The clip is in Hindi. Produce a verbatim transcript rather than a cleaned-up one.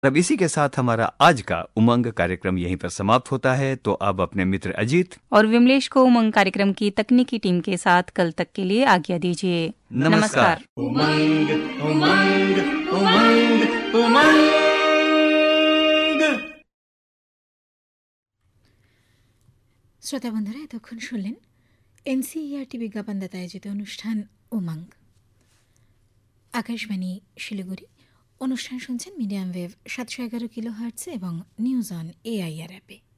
अब इसी के साथ हमारा आज का उमंग कार्यक्रम यहीं पर समाप्त होता है। तो अब अपने मित्र अजीत और विमलेश को उमंग कार्यक्रम की तकनीकी टीम के साथ कल तक के लिए आज्ञा दीजिए। नमस्कार। उमंग उमंग उमंग उमंग। শ্রোতা বন্ধুরা, এতক্ষণ শুনলেন এনসিইআরটি বিজ্ঞাপনদাতা আয়োজিত অনুষ্ঠান উমঙ্গ। আকাশবাণী শিলিগুড়ি। অনুষ্ঠান শুনছেন মিডিয়াম ওয়েভ সাতশো এগারো কিলো হার্টসে এবং নিউজ অন এআইআর অ্যাপে।